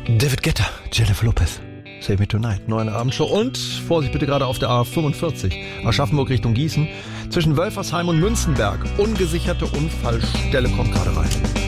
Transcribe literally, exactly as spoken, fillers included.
David Guetta, Jennifer Lopez, Save Me Tonight, neue Abendshow. Und Vorsicht bitte gerade auf der A fünfundvierzig, Aschaffenburg Richtung Gießen, zwischen Wölfersheim und Münzenberg. Ungesicherte Unfallstelle kommt gerade rein.